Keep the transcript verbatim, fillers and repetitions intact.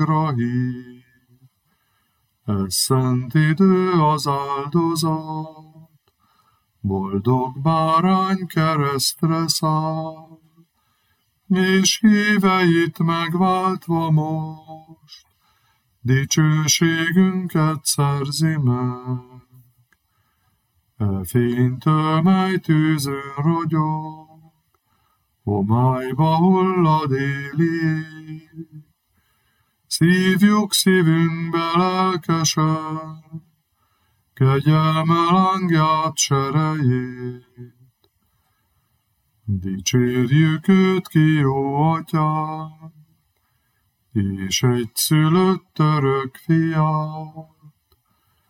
hív. Ez szent idő az áldozat, boldog bárány keresztre száll, és híveit megváltva most, dicsőségünket szerzi meg. E fénytömely tűzön rogyog, homályba hullad éli ég. Szívjuk szívünkbe lelkesen, kegyelme lángját, serejét. Dicsérjük őt ki, jó atyán, és egyszülött örök fiát,